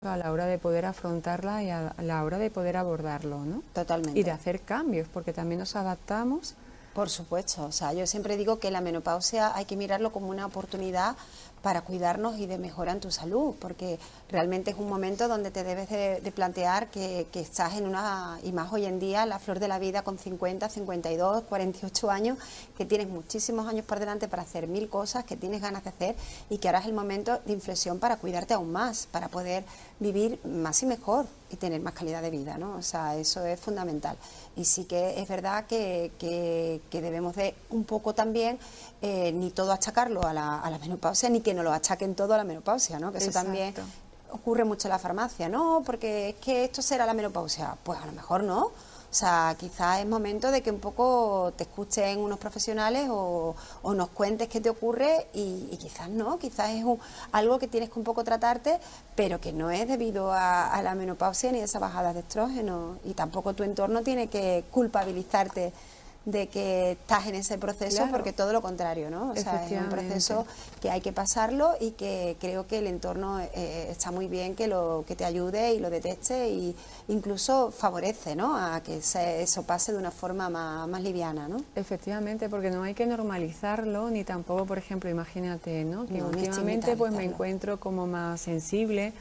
a la hora de poder afrontarla y a la hora de poder abordarlo, ¿no? Totalmente. Y de hacer cambios, porque también nos adaptamos. Por supuesto, o sea, yo siempre digo que la menopausia hay que mirarlo como una oportunidad para cuidarnos y de mejora en tu salud, porque realmente es un momento donde te debes de plantear que estás en una, y más hoy en día, la flor de la vida con 50, 52, 48 años, que tienes muchísimos años por delante para hacer mil cosas que tienes ganas de hacer y que ahora es el momento de inflexión para cuidarte aún más, para poder vivir más y mejor y tener más calidad de vida, ¿no? O sea, eso es fundamental. Y sí que es verdad que debemos de un poco también, ni todo achacarlo a la menopausia, ni que no lo achaquen todo a la menopausia, ¿no? Que eso Exacto. también ocurre mucho en la farmacia, ¿no? Porque es que esto será la menopausia. Pues a lo mejor no. O sea, quizás es momento de que un poco te escuchen unos profesionales o nos cuentes qué te ocurre y quizás no, quizás es algo que tienes que un poco tratarte, pero que no es debido a la menopausia ni a esa bajada de estrógeno, y tampoco tu entorno tiene que culpabilizarte de que estás en ese proceso, Claro. porque todo lo contrario, ¿no? O sea, es un proceso que hay que pasarlo y que creo que el entorno está muy bien que te ayude y lo detecte y incluso favorece, ¿no? A que eso pase de una forma más liviana, ¿no? Efectivamente, porque no hay que normalizarlo, ni tampoco, por ejemplo, imagínate, ¿no? Que No, últimamente pues me encuentro como más sensible,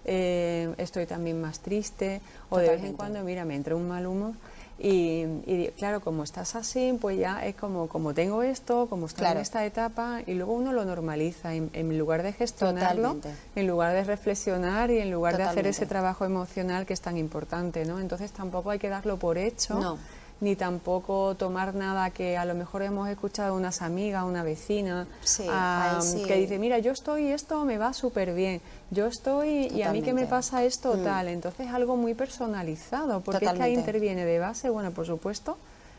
estoy también más triste, o de vez en cuando, mira, me entra un mal humor. Y claro, como estás así, pues ya es como tengo esto, como estoy en esta etapa, y luego uno lo normaliza, en lugar de gestionarlo, en lugar de reflexionar y en lugar de hacer ese trabajo emocional que es tan importante, ¿no? Entonces tampoco hay que darlo por hecho, ni tampoco tomar nada que a lo mejor hemos escuchado unas amigas, una vecina, que dice, mira, yo estoy, esto me va súper bien, yo estoy y a mí que me pasa esto tal. Entonces algo muy personalizado, porque es que ahí interviene de base, bueno, por supuesto,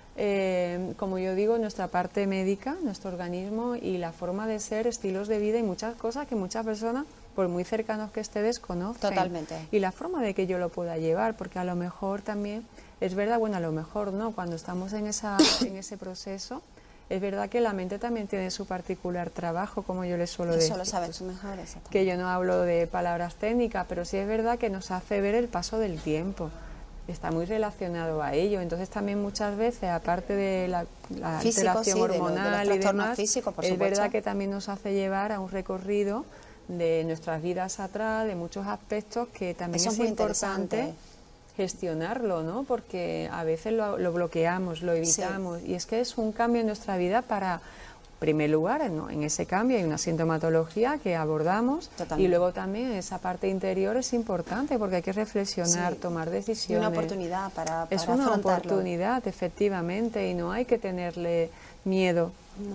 como yo digo, nuestra parte médica, nuestro organismo y la forma de ser, estilos de vida y muchas cosas que muchas personas, por muy cercanos que esté, desconocen. Totalmente. Y la forma de que yo lo pueda llevar, porque a lo mejor también, es verdad, bueno, a lo mejor no, cuando estamos en ese proceso, es verdad que la mente también tiene su particular trabajo, como yo les suelo decir. Eso lo saben sus mejores. Que yo no hablo de palabras técnicas, pero sí es verdad que nos hace ver el paso del tiempo. Está muy relacionado a ello. Entonces también muchas veces, aparte de la alteración hormonal y demás, es verdad que también nos hace llevar a un recorrido de nuestras vidas atrás, de muchos aspectos que también es importante gestionarlo, ¿no? Porque a veces lo bloqueamos, lo evitamos, y es que es un cambio en nuestra vida para... En primer lugar, ¿no? En ese cambio hay una sintomatología que abordamos y luego también esa parte interior es importante porque hay que reflexionar, tomar decisiones. Y una oportunidad para es una oportunidad, efectivamente, y no hay que tenerle miedo.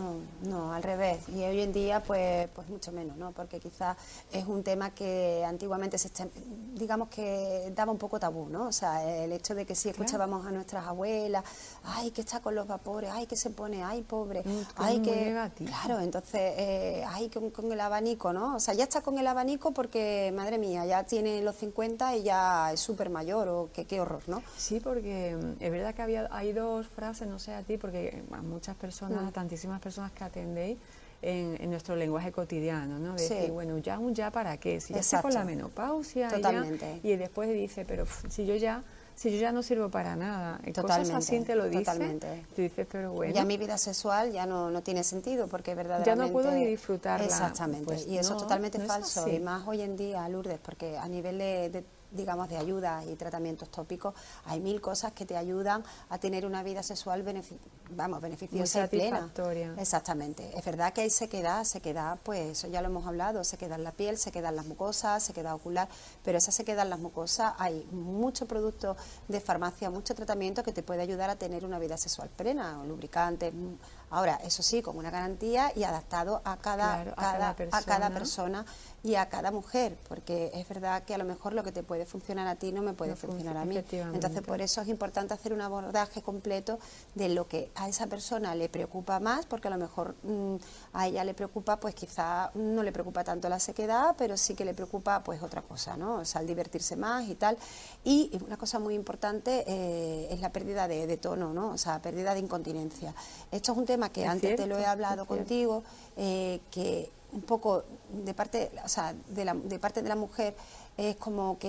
No, al revés. Y hoy en día, pues mucho menos, ¿no? Porque quizás es un tema que antiguamente digamos que daba un poco tabú, ¿no? O sea, el hecho de que si escuchábamos a nuestras abuelas, ay, que está con los vapores, ay, que se pone, ay, pobre, ay, que... Claro, entonces, ay, con el abanico, ¿no? O sea, ya está con el abanico porque, madre mía, ya tiene los 50 y ya es súper mayor, o qué horror, ¿no? Sí, porque es verdad que hay dos frases, no sé a ti, porque a muchas personas, a tantísimas personas que atendéis en nuestro lenguaje cotidiano, ¿no? De decir, bueno, ya para qué, si ya estoy con la menopausia, y después dice, pero si yo ya no sirvo para nada, cosas así te lo dicen, tú dices, pero bueno, ya mi vida sexual ya no tiene sentido, porque verdaderamente ya no puedo ni disfrutarla. Exactamente, pues y eso es totalmente falso, y más hoy en día, Lourdes, porque a nivel digamos, de ayuda y tratamientos tópicos, hay mil cosas que te ayudan a tener una vida sexual beneficiosa y plena. Exactamente. Es verdad que hay sequedad, pues eso ya lo hemos hablado, sequedad en la piel, sequedad en las mucosas, sequedad ocular, pero esa sequedad en las mucosas hay mucho producto de farmacia, mucho tratamiento que te puede ayudar a tener una vida sexual plena, lubricantes. Ahora, eso sí, con una garantía y adaptado a cada persona y a cada mujer, porque es verdad que a lo mejor lo que te puede funcionar a ti no me puede funcionar a mí. Entonces, por eso es importante hacer un abordaje completo de lo que a esa persona le preocupa más, porque a lo mejor a ella le preocupa, pues quizá no le preocupa tanto la sequedad, pero sí que le preocupa pues otra cosa, ¿no? O sea, el divertirse más y tal. Y una cosa muy importante es la pérdida de tono, ¿no? O sea, pérdida de incontinencia. Esto es un tema que antes te lo he hablado contigo, que un poco de parte de la mujer es como que